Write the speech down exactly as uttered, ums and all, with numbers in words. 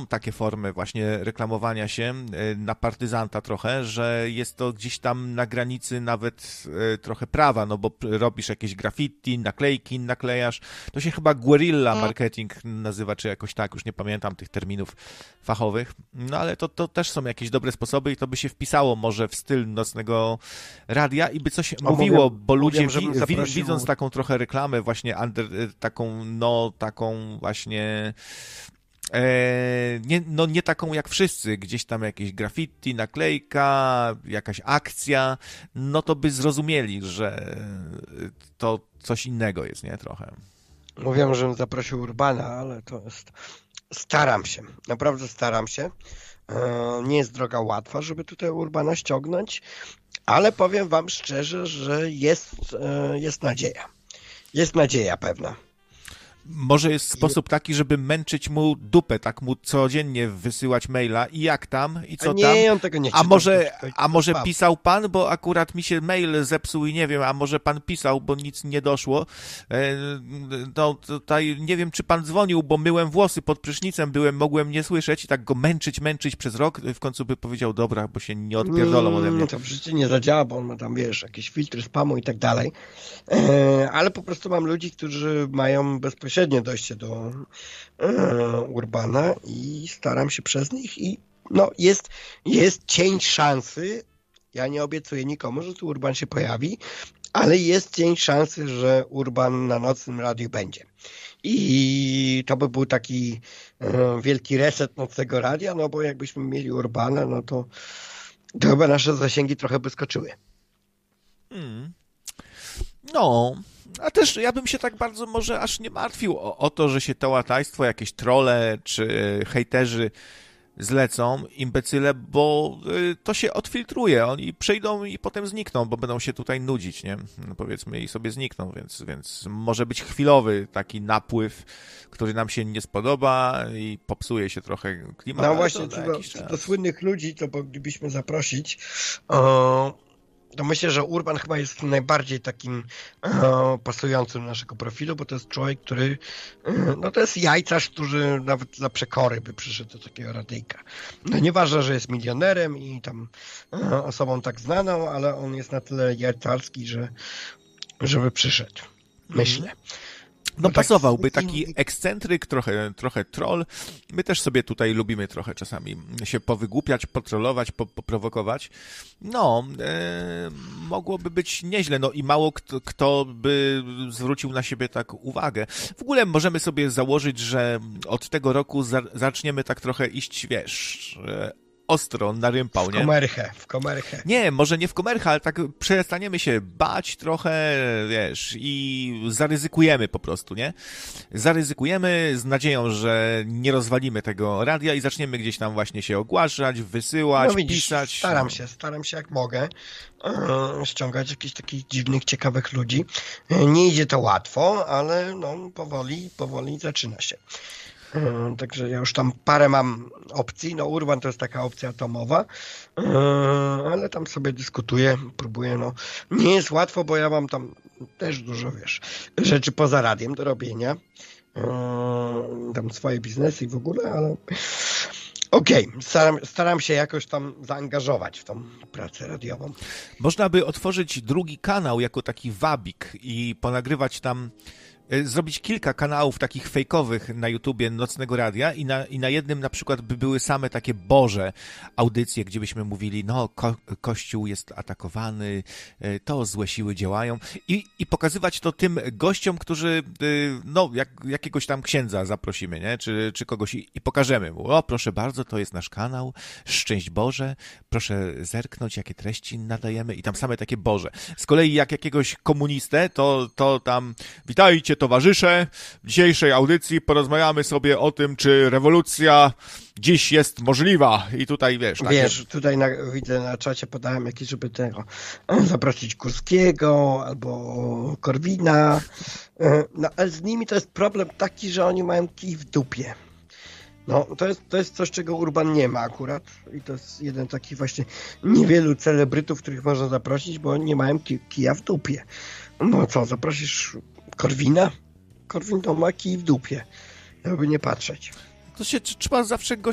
są takie formy właśnie reklamowania się na partyzanta trochę, że jest to gdzieś tam na granicy nawet trochę prawa, no bo robisz jakieś graffiti, naklejki naklejasz, to się chyba guerrilla marketing nazywa, czy jakoś tak, już nie pamiętam tych terminów fachowych, no ale to, to też są jakieś dobre sposoby i to by się wpisało może w styl nocnego radia i by coś o, mówiło, mówię, bo ludzie mówię, wi- zaprosił... widząc taką trochę reklamę właśnie under, taką, no taką właśnie E, nie, no nie taką jak wszyscy, gdzieś tam jakieś graffiti, naklejka, jakaś akcja, no to by zrozumieli, że to coś innego jest, nie? Trochę. Mówią, żebym zaprosił Urbana, ale to jest... Staram się, naprawdę staram się. E, nie jest droga łatwa, żeby tutaj Urbana ściągnąć, ale powiem wam szczerze, że jest, e, jest nadzieja. Jest nadzieja pewna. Może jest sposób taki, żeby męczyć mu dupę, tak mu codziennie wysyłać maila i jak tam, i co a nie, tam. On tego nie a może, a może pisał pan, bo akurat mi się mail zepsuł i nie wiem, a może pan pisał, bo nic nie doszło. No tutaj nie wiem, czy pan dzwonił, bo myłem włosy pod prysznicem, byłem, mogłem nie słyszeć i tak go męczyć, męczyć przez rok. W końcu by powiedział, dobra, bo się nie odpierdolą ode mnie. No to w życiu nie zadziała, bo on ma tam, wiesz, jakieś filtry spamu i tak dalej. Ale po prostu mam ludzi, którzy mają bezpośrednio średnie dojście do e, Urbana i staram się przez nich i no jest, jest cień szansy, ja nie obiecuję nikomu, że tu Urban się pojawi, ale jest cień szansy, że Urban na nocnym radiu będzie. I to by był taki e, wielki reset nocnego radia, no bo jakbyśmy mieli Urbana, no to, to chyba nasze zasięgi trochę by skoczyły. Hmm. No... A też ja bym się tak bardzo może aż nie martwił o, o to, że się to łatajstwo, jakieś trolle czy hejterzy zlecą, imbecyle, bo y, to się odfiltruje. Oni przyjdą i potem znikną, bo będą się tutaj nudzić, nie? No powiedzmy i sobie znikną, więc, więc może być chwilowy taki napływ, który nam się nie spodoba i popsuje się trochę klimat. No właśnie, co do, co do słynnych ludzi, to moglibyśmy zaprosić o... To myślę, że Urban chyba jest najbardziej takim e, pasującym do naszego profilu, bo to jest człowiek, który e, no to jest jajcarz, który nawet za przekory by przyszedł do takiego radyjka. No nieważne, że jest milionerem i tam e, osobą tak znaną, ale on jest na tyle jajcarski, że żeby przyszedł. Myślę. No pasowałby, taki ekscentryk, trochę, trochę troll. My też sobie tutaj lubimy trochę czasami się powygłupiać, potrolować, po, poprowokować. No, e, mogłoby być nieźle, no i mało kto, kto by zwrócił na siebie tak uwagę. W ogóle możemy sobie założyć, że od tego roku za, zaczniemy tak trochę iść, wiesz... ostro na rympał, nie? W komerchę, w komerchę. Nie, może nie w komerchę, ale tak przestaniemy się bać trochę, wiesz, i zaryzykujemy po prostu, nie? Zaryzykujemy z nadzieją, że nie rozwalimy tego radia i zaczniemy gdzieś tam właśnie się ogłaszać, wysyłać, no widzisz, pisać. Staram się, staram się jak mogę yy, ściągać jakichś takich dziwnych, ciekawych ludzi. Yy, nie idzie to łatwo, ale no powoli, powoli zaczyna się. Yy, także ja już tam parę mam opcji. No Urban to jest taka opcja atomowa, yy, ale tam sobie dyskutuję, próbuję. No nie jest łatwo, bo ja mam tam też dużo, wiesz, rzeczy poza radiem do robienia. Yy, tam swoje biznesy i w ogóle, ale okej, okay. staram, staram się jakoś tam zaangażować w tą pracę radiową. Można by otworzyć drugi kanał jako taki wabik i ponagrywać tam, zrobić kilka kanałów takich fejkowych na YouTubie Nocnego Radia i na, i na jednym na przykład by były same takie Boże audycje, gdzie byśmy mówili, no ko- Kościół jest atakowany, to złe siły działają i, i pokazywać to tym gościom, którzy, no jak, jakiegoś tam księdza zaprosimy, nie? Czy, czy kogoś i, i pokażemy mu, o proszę bardzo, to jest nasz kanał, szczęść Boże, proszę zerknąć, jakie treści nadajemy i tam same takie Boże. Z kolei jak jakiegoś komunistę, to, to tam witajcie towarzysze, w dzisiejszej audycji porozmawiamy sobie o tym, czy rewolucja dziś jest możliwa. I tutaj wiesz... Takie... Wiesz, tutaj na, widzę na czacie podałem jakieś, żeby tego zaprosić Kurskiego albo Korwina. No ale z nimi to jest problem taki, że oni mają kij w dupie. No, to jest, to jest coś, czego Urban nie ma akurat i to jest jeden taki właśnie niewielu celebrytów, których można zaprosić, bo oni nie mają ki- kija w dupie. No co, zaprosisz Korwina? Korwin to ma kij w dupie, jakby nie patrzeć. To się trzeba zawsze gościa